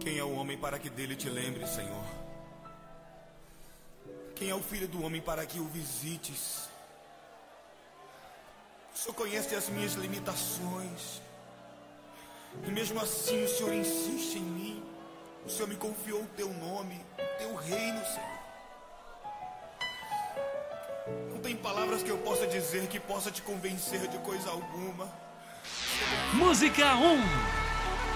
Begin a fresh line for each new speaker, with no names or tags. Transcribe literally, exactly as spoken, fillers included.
Quem é o homem para que dele te lembre, Senhor? Quem é o filho do homem para que o visites? O Senhor conhece as minhas limitações, e mesmo assim o Senhor insiste em mim. O Senhor me confiou o teu nome, o teu reino, Senhor. Não tem palavras que eu possa dizer que possa te convencer de coisa alguma.
Música um.